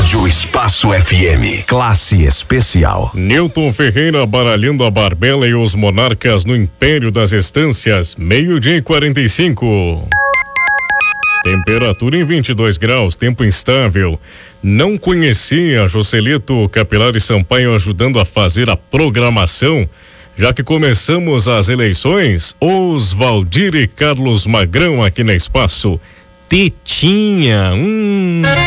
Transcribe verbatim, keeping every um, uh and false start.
Rádio Espaço F M. Classe especial. Newton Ferreira baralhando a Barbela e os Monarcas no Império das Estâncias, meio-dia e quarenta e cinco. Temperatura em vinte e dois graus, tempo instável. Não conhecia Joselito Capilari Sampaio ajudando a fazer a programação? Já que começamos as eleições, Oswaldir e Carlos Magrão aqui na Espaço. Tetinha, hum...